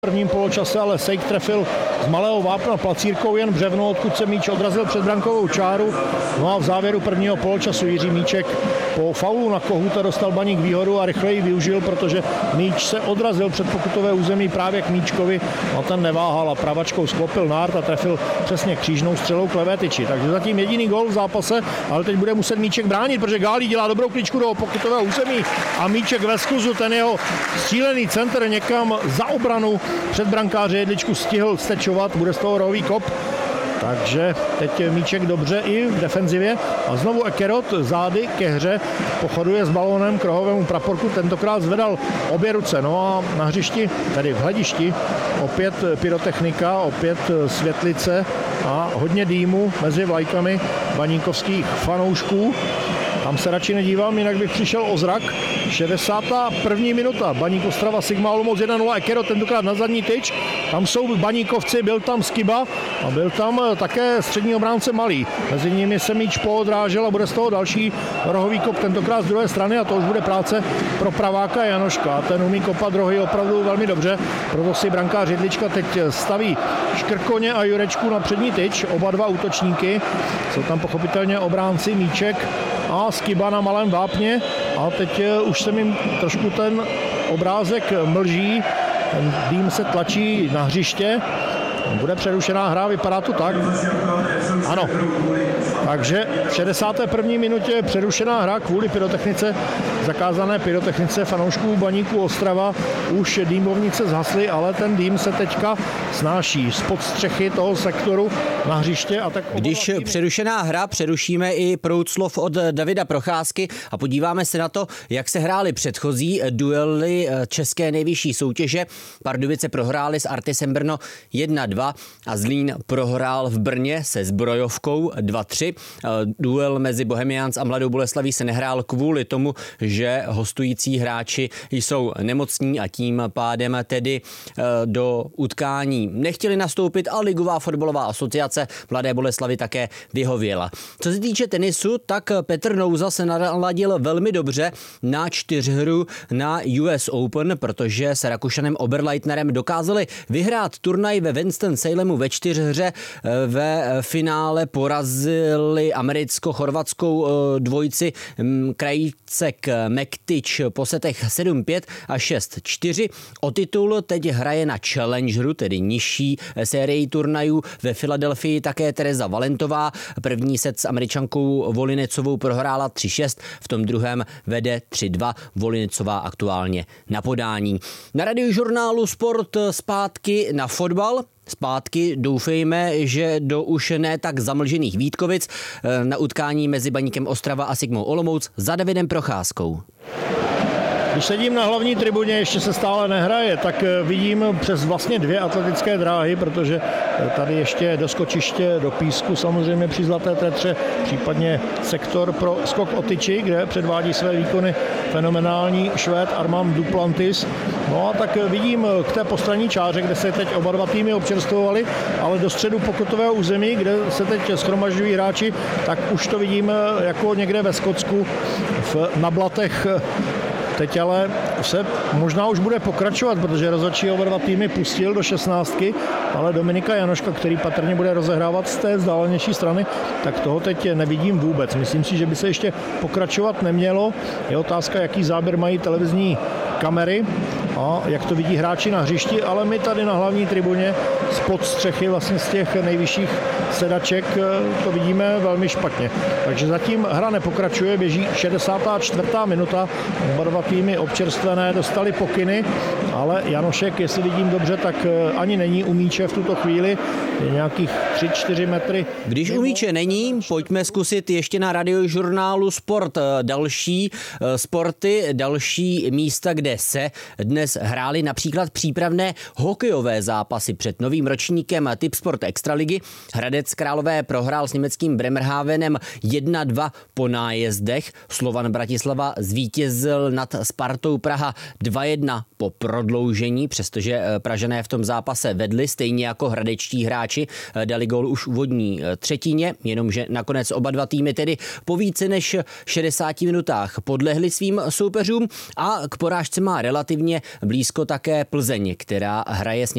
V prvním poločase ale Sejk trefil z malého vápna placírkou jen břevno, odkud se míč odrazil před brankovou čáru. No a v závěru prvního poločasu Jiří Míček po faulu na Kohouta dostal Baník výhodu a rychleji využil, protože míč se odrazil před pokutové území právě k Míčkovi a ten neváhal a pravačkou sklopil nárt a trefil přesně křížnou střelou k levé tyči. Takže zatím jediný gól v zápase, ale teď bude muset Míček bránit, protože Gálí dělá dobrou kličku do pokutového území a Míček ve skluzu ten jeho střílený centr někam za obranu před brankáře Jedličku stihl stečovat, bude z toho rohový kop. Takže teď Míček dobře i v defenzivě a znovu Ekerot zády ke hře pochoduje s balónem k rohovému praporku, tentokrát zvedal obě ruce, no a na hřišti, tedy v hledišti, opět pyrotechnika, opět světlice a hodně dýmu mezi vlajkami baníkovských fanoušků. Tam se radši nedívám, jinak bych přišel o zrak. 61. minuta, Baník Ostrava Sigma Olomouc 1-0, Ekerot tentokrát na zadní tyč. Tam jsou baníkovci, byl tam Skiba a byl tam také střední obránce Malý. Mezi nimi se míč poodrážel a bude z toho další rohový kop, tentokrát z druhé strany a to už bude práce pro praváka Janoška. Ten umí kopat rohy opravdu velmi dobře, proto si brankář Jedlička teď staví Škrkoně a Jurečku na přední tyč, oba dva útočníky. Jsou tam pochopitelně obránci Míček a Skiba na malém vápně a teď už se mi trošku ten obrázek mlží, ten dým se tlačí na hřiště, bude přerušená hra, vypadá to tak. Ano, takže v 61. minutě je přerušená hra kvůli pyrotechnice, zakázané pyrotechnice fanoušků Baníku Ostrava. Už dýmovnice zhasly, ale ten dým se teďka snáší spod střechy toho sektoru na hřiště. A tak když přerušená hra, přerušíme i proud slov od Davida Procházky a podíváme se na to, jak se hrály předchozí duely české nejvyšší soutěže. Pardubice prohrály s Artisem Brno 1-2 a Zlín prohrál v Brně se Zbrojovkou 2-3. Duel mezi Bohemians a Mladou Boleslaví se nehrál kvůli tomu, že hostující hráči jsou nemocní a tím pádem tedy do utkání nechtěli nastoupit a Ligová fotbalová asociace Mladé Boleslavi také vyhověla. Co se týče tenisu, tak Petr Nouza se naladil velmi dobře na čtyřhru na US Open, protože s Rakušanem Oberleitnerem dokázali vyhrát turnaj ve Winston-Salemu ve čtyřhře. Ve finále porazili americko-chorvatskou dvojici Krajicek Mektič po setech 7-5 a 6-4. O titul teď hraje na Challengeru, tedy nižší sérii turnajů. Ve Filadelfii také Tereza Valentová. První set s Američankou Volinecovou prohrála 3-6, v tom druhém vede 3-2. Volinecová aktuálně na podání. Na Radiožurnálu Sport zpátky na fotbal. Zpátky doufejme, že do už ne tak zamlžených Vítkovic na utkání mezi Baníkem Ostrava a Sigmou Olomouc za Davidem Procházkou. Když sedím na hlavní tribuně, ještě se stále nehraje, tak vidím přes vlastně dvě atletické dráhy, protože tady ještě do skočiště, do písku samozřejmě při Zlaté Tetře, případně sektor pro skok o tyči, kde předvádí své výkony fenomenální Švéd Armand Duplantis. No a tak vidím k té postranní čáře, kde se teď oba dva týmy občerstvovali, ale do středu pokutového území, kde se teď shromažďují hráči, tak už to vidím jako někde ve Skotsku na blatech. Teď ale se možná už bude pokračovat, protože rozhodčí oba dva týmy pustil do 16, ale Dominika Janoška, který patrně bude rozehrávat z té vzdálenější strany, tak toho teď nevidím vůbec. Myslím si, že by se ještě pokračovat nemělo. Je otázka, jaký záběr mají televizní kamery a jak to vidí hráči na hřišti, ale my tady na hlavní tribuně spod střechy vlastně z těch nejvyšších sedaček to vidíme velmi špatně. Takže zatím hra nepokračuje, běží 64. minuta, oba dva týmy občerstvené, dostali pokyny, ale Janošek, jestli vidím dobře, tak ani není u míče v tuto chvíli, je nějakých 3-4 metry. Když u míče není, pojďme zkusit ještě na Radiožurnálu Sport další sporty, další místa, kde se dnes hrály například přípravné hokejové zápasy před novým ročníkem Tipsport Extraligy. Hradec Králové prohrál s německým Bremerhavenem 1-2 po nájezdech. Slovan Bratislava zvítězil nad Spartou Praha 2-1 po prodloužení, přestože Pražané v tom zápase vedli, stejně jako hradečtí hráči dali gól už v úvodní třetině, jenomže nakonec oba dva týmy tedy po více než 60 minutách podlehli svým soupeřům a k porážce má relativně blízko také Plzeň, která hraje s